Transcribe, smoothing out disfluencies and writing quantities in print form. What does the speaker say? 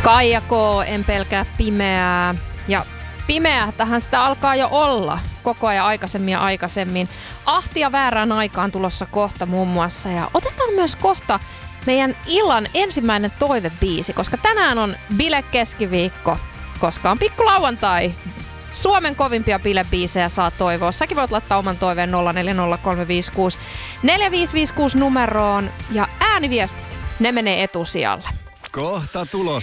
Kaija K, en pelkää pimeää. Ja pimeää tähän sitä alkaa jo olla koko ajan aikaisemmin. Ahtia väärään aikaan tulossa kohta muun muassa. Ja otetaan myös kohta meidän illan ensimmäinen toivebiisi, koska tänään on bile-keskiviikko, koska on pikkulauantai. Suomen kovimpia bilebiisejä saa toivoa. Säkin voit laittaa oman toiveen 040356 4556 numeroon. Ja ääniviestit, ne menee etusijalle. Kohta tulossa.